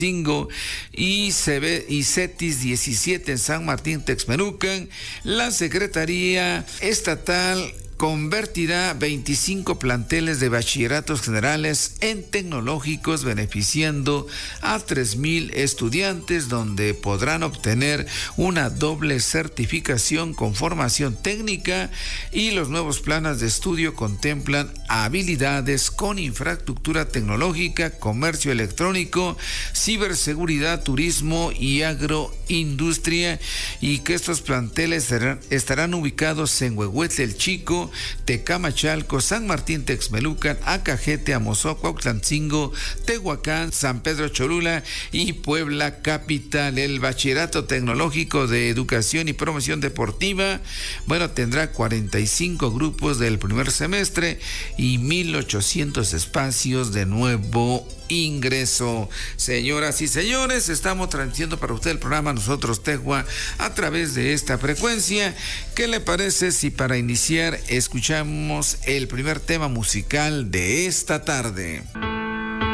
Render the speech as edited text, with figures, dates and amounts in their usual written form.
y CETIS 17 en San Martín Texmelucan, la Secretaría Estatal convertirá 25 planteles de bachilleratos generales en tecnológicos, beneficiando a 3,000 estudiantes, donde podrán obtener una doble certificación con formación técnica, y los nuevos planes de estudio contemplan habilidades con infraestructura tecnológica, comercio electrónico, ciberseguridad, turismo y agroindustria, y que estos planteles estarán ubicados en Huehuetle el Chico, Tecamachalco, San Martín Texmelucan, Acajete, Amozoc, Cuautlancingo, Tehuacán, San Pedro Cholula y Puebla capital. El Bachillerato Tecnológico de Educación y Promoción Deportiva, tendrá 45 grupos del primer semestre y 1,800 espacios de nuevo ingreso. Señoras y señores, estamos transmitiendo para usted el programa Nosotros Tehua a través de esta frecuencia. ¿Qué le parece si para iniciar escuchamos el primer tema musical de esta tarde?